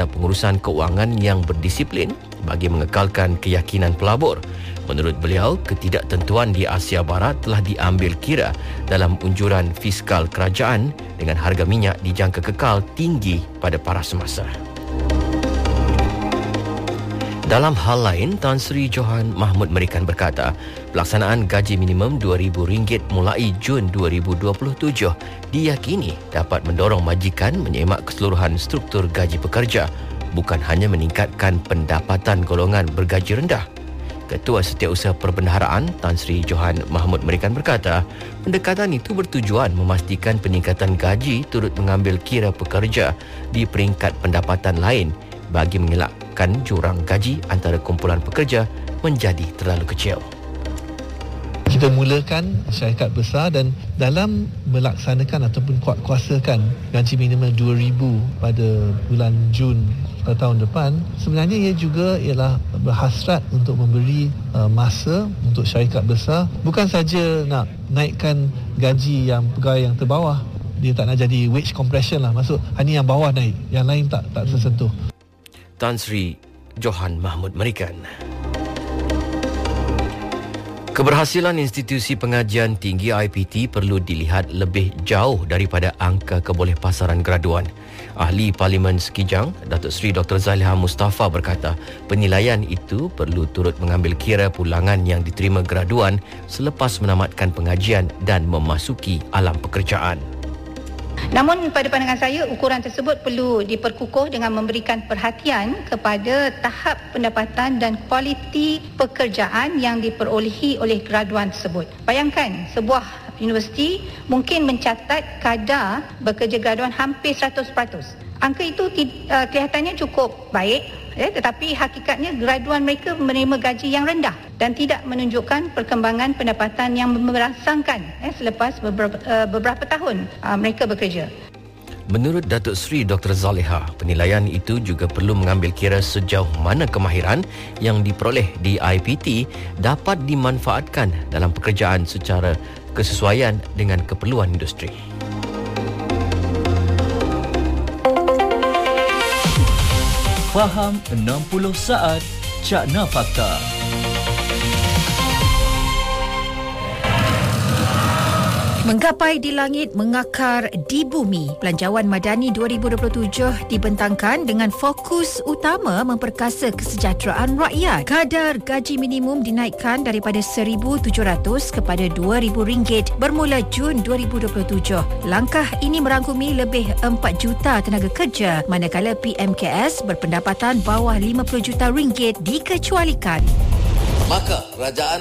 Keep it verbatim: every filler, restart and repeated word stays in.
pengurusan keuangan yang berdisiplin bagi mengekalkan keyakinan pelabur. Menurut beliau, ketidaktentuan di Asia Barat telah diambil kira dalam unjuran fiskal kerajaan dengan harga minyak dijangka kekal tinggi pada paras semasa. Dalam hal lain, Tan Sri Johan Mahmud Merikan berkata, pelaksanaan gaji minimum dua ribu ringgit mulai Jun dua ribu dua puluh tujuh diyakini dapat mendorong majikan menyemak keseluruhan struktur gaji pekerja, bukan hanya meningkatkan pendapatan golongan bergaji rendah. Ketua Setiausaha Perbendaharaan Tan Sri Johan Mahmud Merikan berkata, pendekatan itu bertujuan memastikan peningkatan gaji turut mengambil kira pekerja di peringkat pendapatan lain bagi mengelakkan jurang gaji antara kumpulan pekerja menjadi terlalu kecil. Kita mulakan syarikat besar dan dalam melaksanakan ataupun kuat-kuasakan gaji minimum dua ribu pada bulan Jun tahun depan, sebenarnya ia juga ialah berhasrat untuk memberi uh, masa untuk syarikat besar, bukan saja nak naikkan gaji yang pegawai yang terbawah. Dia tak nak jadi wage compression lah, maksud hanya yang bawah naik, yang lain tak tak tersentuh. Tan Sri Johan Mahmud Merikan. Keberhasilan institusi pengajian tinggi I P T perlu dilihat lebih jauh daripada angka kebolehpasaran graduan. Ahli Parlimen Sekijang, Datuk Seri Doktor Zaliha Mustafa berkata, penilaian itu perlu turut mengambil kira pulangan yang diterima graduan selepas menamatkan pengajian dan memasuki alam pekerjaan. Namun pada pandangan saya, ukuran tersebut perlu diperkukuh dengan memberikan perhatian kepada tahap pendapatan dan kualiti pekerjaan yang diperolehi oleh graduan tersebut. Bayangkan, sebuah universiti mungkin mencatat kadar bekerja graduan hampir seratus peratus. Angka itu uh, kelihatannya cukup baik, ya, tetapi hakikatnya graduan mereka menerima gaji yang rendah dan tidak menunjukkan perkembangan pendapatan yang merangsangkan ya, selepas beberapa, uh, beberapa tahun uh, mereka bekerja. Menurut Datuk Seri Doktor Zaliha, penilaian itu juga perlu mengambil kira sejauh mana kemahiran yang diperoleh di I P T dapat dimanfaatkan dalam pekerjaan secara kesesuaian dengan keperluan industri. Faham enam puluh saat Cakna Fakta. Menggapai di langit, mengakar di bumi. Belanjawan Madani dua ribu dua puluh tujuh dibentangkan dengan fokus utama memperkasa kesejahteraan rakyat. Kadar gaji minimum dinaikkan daripada seribu tujuh ratus kepada dua ribu ringgit bermula Jun dua ribu dua puluh tujuh. Langkah ini merangkumi lebih empat juta tenaga kerja, manakala P M K S berpendapatan bawah lima puluh juta ringgit dikecualikan. Maka kerajaan